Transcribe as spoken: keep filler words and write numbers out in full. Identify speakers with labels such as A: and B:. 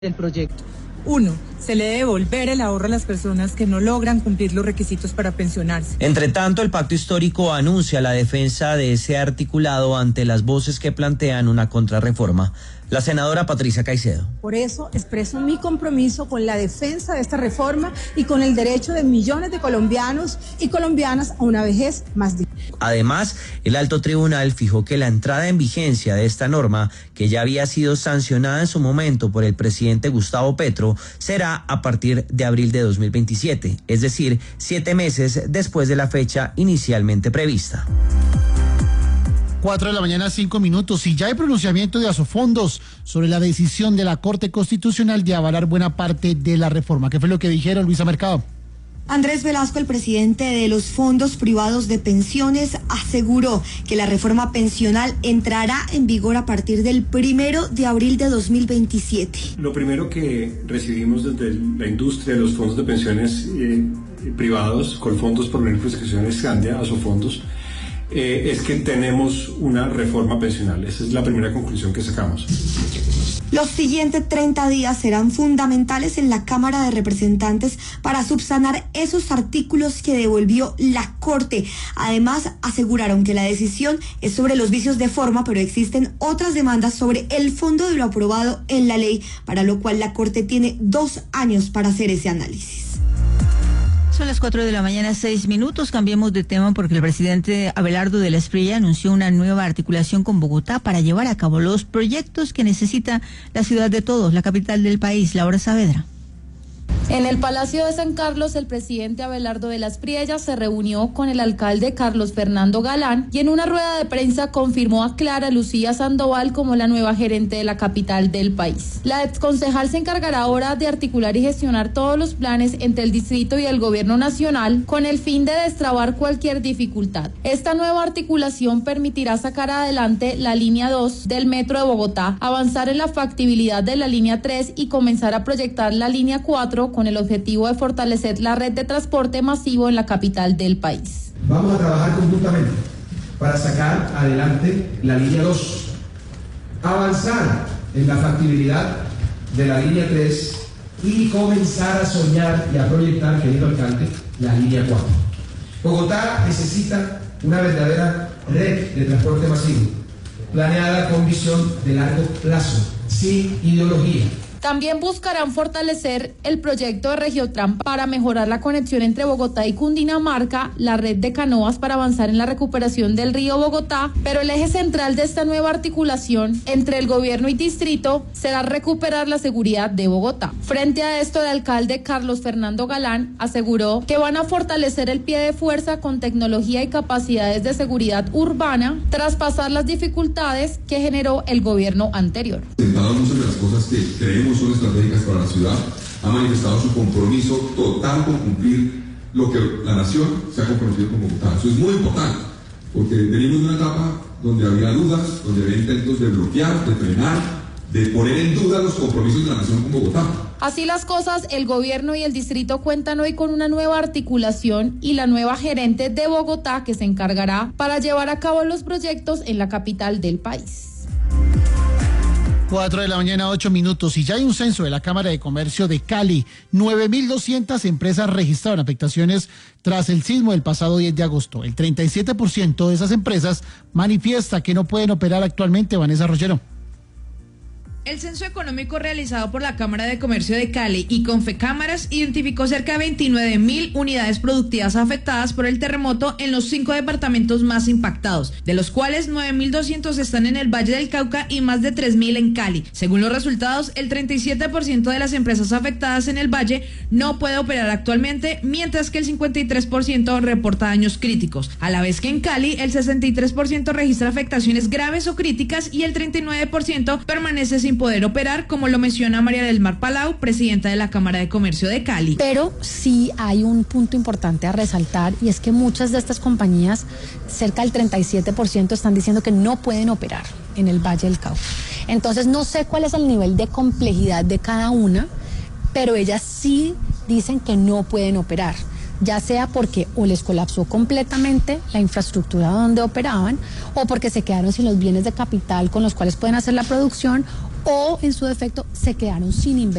A: del proyecto. Uno, se le debe devolver el ahorro a las personas que no logran cumplir los requisitos para pensionarse.
B: Entre tanto, el Pacto Histórico anuncia la defensa de ese articulado ante las voces que plantean una contrarreforma. La senadora Patricia Caicedo.
C: Por eso expreso mi compromiso con la defensa de esta reforma y con el derecho de millones de colombianos y colombianas a una vejez más digna.
B: Además, el alto tribunal fijó que la entrada en vigencia de esta norma, que ya había sido sancionada en su momento por el presidente Gustavo Petro, será a partir de abril de dos mil veintisiete, es decir, siete meses después de la fecha inicialmente prevista.
D: Cuatro de la mañana, cinco minutos, y ya hay pronunciamiento de Asofondos sobre la decisión de la Corte Constitucional de avalar buena parte de la reforma. ¿Qué fue lo que dijeron, Luisa Mercado?
E: Andrés Velasco, el presidente de los fondos privados de pensiones, aseguró que la reforma pensional entrará en vigor a partir del primero de abril de dos mil veintisiete.
F: Lo primero que recibimos desde la industria de los fondos de pensiones eh, privados, con fondos por beneficiaciones Scandia, Asofondos, Eh, es que tenemos una reforma pensional. Esa es la primera conclusión que sacamos.
E: Los siguientes treinta días serán fundamentales en la Cámara de Representantes para subsanar esos artículos que devolvió la Corte. Además, aseguraron que la decisión es sobre los vicios de forma, pero existen otras demandas sobre el fondo de lo aprobado en la ley, para lo cual la Corte tiene dos años para hacer ese análisis.
G: Son las cuatro de la mañana, seis minutos. Cambiemos de tema porque el presidente Abelardo de la Espriella anunció una nueva articulación con Bogotá para llevar a cabo los proyectos que necesita la ciudad de todos, la capital del país. Laura Saavedra.
H: En el Palacio de San Carlos, el presidente Abelardo de la Espriella se reunió con el alcalde Carlos Fernando Galán y en una rueda de prensa confirmó a Clara Lucía Sandoval como la nueva gerente de la capital del país. La exconcejal se encargará ahora de articular y gestionar todos los planes entre el distrito y el gobierno nacional con el fin de destrabar cualquier dificultad. Esta nueva articulación permitirá sacar adelante la línea dos del metro de Bogotá, avanzar en la factibilidad de la línea tres y comenzar a proyectar la línea cuatro con el objetivo de fortalecer la red de transporte masivo en la capital del país.
I: Vamos a trabajar conjuntamente para sacar adelante la línea dos, avanzar en la factibilidad de la línea tres y comenzar a soñar y a proyectar, querido alcalde, la línea cuatro. Bogotá necesita una verdadera red de transporte masivo, planeada con visión de largo plazo, sin ideología.
H: También buscarán fortalecer el proyecto de Regiotram para mejorar la conexión entre Bogotá y Cundinamarca, la red de canoas para avanzar en la recuperación del río Bogotá, pero el eje central de esta nueva articulación entre el gobierno y distrito será recuperar la seguridad de Bogotá. Frente a esto, el alcalde Carlos Fernando Galán aseguró que van a fortalecer el pie de fuerza con tecnología y capacidades de seguridad urbana tras pasar las dificultades que generó el gobierno anterior.
J: Muchas de las cosas que creemos son estratégicas para la ciudad, ha manifestado su compromiso total con cumplir lo que la nación se ha comprometido con Bogotá. Eso es muy importante, porque venimos de una etapa donde había dudas, donde había intentos de bloquear, de frenar, de poner en duda los compromisos de la nación con Bogotá.
H: Así las cosas, el gobierno y el distrito cuentan hoy con una nueva articulación y la nueva gerente de Bogotá que se encargará para llevar a cabo los proyectos en la capital del país.
D: Cuatro de la mañana, ocho minutos, y ya hay un censo de la Cámara de Comercio de Cali. nueve mil doscientas empresas registraron afectaciones tras el sismo del pasado diez de agosto. El treinta y siete por ciento de esas empresas manifiesta que no pueden operar actualmente. Vanessa Rollero.
K: El censo económico realizado por la Cámara de Comercio de Cali y Confecámaras identificó cerca de veintinueve mil unidades productivas afectadas por el terremoto en los cinco departamentos más impactados, de los cuales nueve mil doscientos están en el Valle del Cauca y más de tres mil en Cali. Según los resultados, el treinta y siete por ciento de las empresas afectadas en el Valle no puede operar actualmente, mientras que el cincuenta y tres por ciento reporta daños críticos, a la vez que en Cali el sesenta y tres por ciento registra afectaciones graves o críticas y el treinta y nueve por ciento permanece sin poder operar, como lo menciona María del Mar Palau, presidenta de la Cámara de Comercio de Cali.
L: Pero sí hay un punto importante a resaltar, y es que muchas de estas compañías, cerca del treinta y siete por ciento, están diciendo que no pueden operar en el Valle del Cauca. Entonces no sé cuál es el nivel de complejidad de cada una, pero ellas sí dicen que no pueden operar, ya sea porque o les colapsó completamente la infraestructura donde operaban, o porque se quedaron sin los bienes de capital con los cuales pueden hacer la producción, o en su defecto se quedaron sin inversión.